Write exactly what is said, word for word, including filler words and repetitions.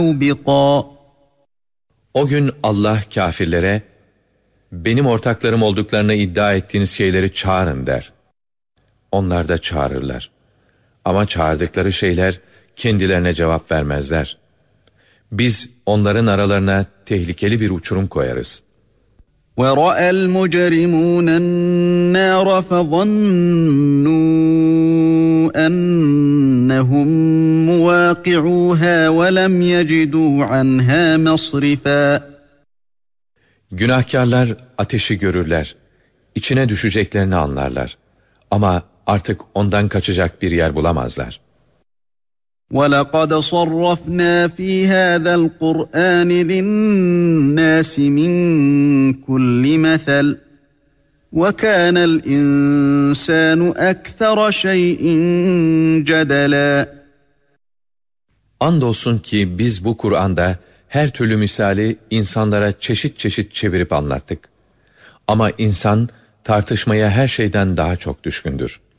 مُوبِقًا. O gün Allah kâfirlere, benim ortaklarım olduklarını iddia ettiğiniz şeyleri çağırın der. Onlar da çağırırlar. Ama çağırdıkları şeyler kendilerine cevap vermezler. Biz onların aralarına tehlikeli bir uçurum koyarız. وَرَأَى الْمُجْرِمُونَ النَّارَ فَظَنُّوا أَنَّهُمْ مُوَاقِعُوهَا وَلَمْ يَجِدُوا عَنْهَا مَصْرِفًا. Günahkarlar ateşi görürler, içine düşeceklerini anlarlar. Ama artık ondan kaçacak bir yer bulamazlar. وَلَقَدْ صَرَّفْنَا فِي هَذَا الْقُرْآنِ لِلنَّاسِ مِنْ كُلِّ مَثَلٍ وَكَانَ الْإِنْسَانُ أَكْثَرَ شَيْءٍ جَدَلًا. Andolsun ki biz bu Kur'an'da her türlü misali insanlara çeşit çeşit çevirip anlattık. Ama insan tartışmaya her şeyden daha çok düşkündür.